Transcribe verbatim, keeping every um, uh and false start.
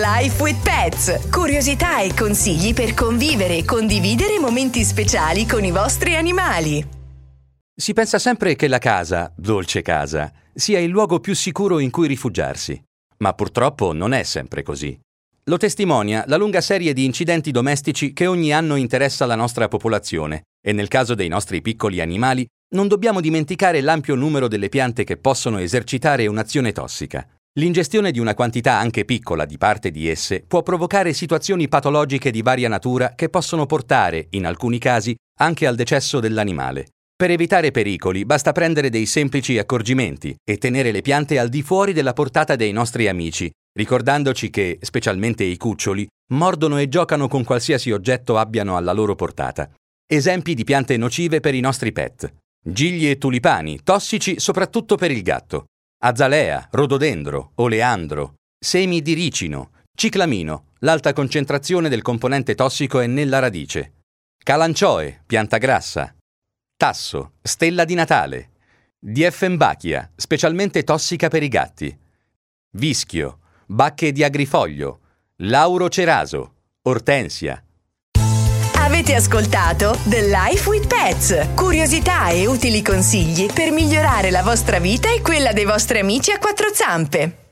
Life with Pets. Curiosità e consigli per convivere e condividere momenti speciali con i vostri animali. Si pensa sempre che la casa, dolce casa, sia il luogo più sicuro in cui rifugiarsi. Ma purtroppo non è sempre così. Lo testimonia la lunga serie di incidenti domestici che ogni anno interessa la nostra popolazione e nel caso dei nostri piccoli animali non dobbiamo dimenticare l'ampio numero delle piante che possono esercitare un'azione tossica. L'ingestione di una quantità anche piccola di parte di esse può provocare situazioni patologiche di varia natura che possono portare, in alcuni casi, anche al decesso dell'animale. Per evitare pericoli basta prendere dei semplici accorgimenti e tenere le piante al di fuori della portata dei nostri amici, ricordandoci che, specialmente i cuccioli, mordono e giocano con qualsiasi oggetto abbiano alla loro portata. Esempi di piante nocive per i nostri pet. Gigli e tulipani, tossici soprattutto per il gatto. Azalea, rododendro, oleandro, semi di ricino, ciclamino, l'alta concentrazione del componente tossico è nella radice. Calanccioe, pianta grassa. Tasso, stella di Natale. Dieffenbachia, specialmente tossica per i gatti. Vischio, bacche di agrifoglio. Lauro ceraso, ortensia. Avete ascoltato The Life with Pets. Curiosità e utili consigli per migliorare la vostra vita e quella dei vostri amici a quattro zampe.